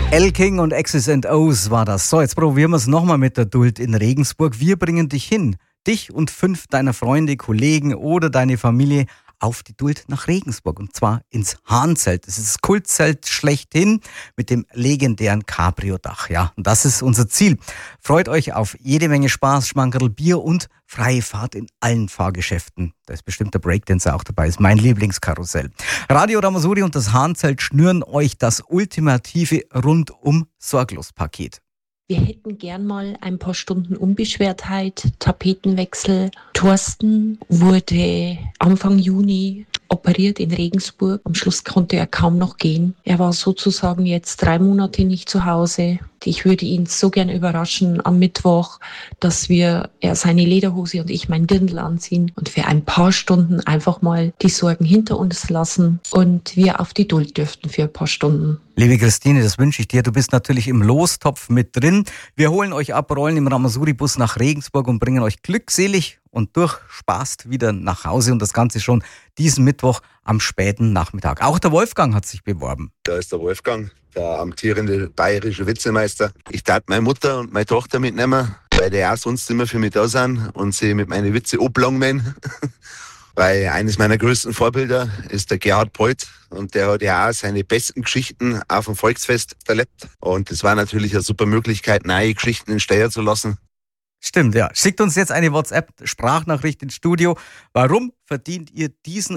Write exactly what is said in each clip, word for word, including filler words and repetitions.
El King und X's and O's war das. So, jetzt probieren wir es nochmal mit der Duld in Regensburg. Wir bringen dich hin. Dich und fünf deiner Freunde, Kollegen oder deine Familie auf die Duld nach Regensburg. Und zwar ins Hahnzelt. Das ist das Kultzelt schlechthin mit dem legendären Cabrio-Dach. Ja, und das ist unser Ziel. Freut euch auf jede Menge Spaß, Schmankerl, Bier und freie Fahrt in allen Fahrgeschäften. Da ist bestimmt der Breakdancer auch dabei. Ist mein Lieblingskarussell. Radio Ramazouri und das Hahnzelt schnüren euch das ultimative Rundum-Sorglos-Paket. Wir hätten gern mal ein paar Stunden Unbeschwertheit, Tapetenwechsel. Thorsten wurde Anfang Juni operiert in Regensburg. Am Schluss konnte er kaum noch gehen. Er war sozusagen jetzt drei Monate nicht zu Hause. Ich würde ihn so gern überraschen am Mittwoch, dass wir er seine Lederhose und ich mein Dirndl anziehen und für ein paar Stunden einfach mal die Sorgen hinter uns lassen und wir auf die Duld dürften für ein paar Stunden. Liebe Christine, das wünsche ich dir. Du bist natürlich im Lostopf mit drin. Wir holen euch ab, rollen im Ramazouri-Bus nach Regensburg und bringen euch glückselig und durchspaßt wieder nach Hause. Und das Ganze schon diesen Mittwoch am späten Nachmittag. Auch der Wolfgang hat sich beworben. Da ist der Wolfgang, der amtierende bayerische Vizemeister. Ich darf meine Mutter und meine Tochter mitnehmen, weil die auch sonst immer für mich da sind und sie mit meinen Witze ablangen. Weil eines meiner größten Vorbilder ist der Gerhard Polt und der hat ja auch seine besten Geschichten auf dem Volksfest erlebt. Und das war natürlich eine super Möglichkeit, neue Geschichten in Steyr zu lassen. Stimmt, ja. Schickt uns jetzt eine WhatsApp-Sprachnachricht ins Studio. Warum verdient ihr diesen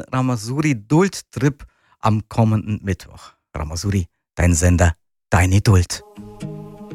Ramazouri-Duld-Trip am kommenden Mittwoch? Ramazouri, dein Sender, deine Duld.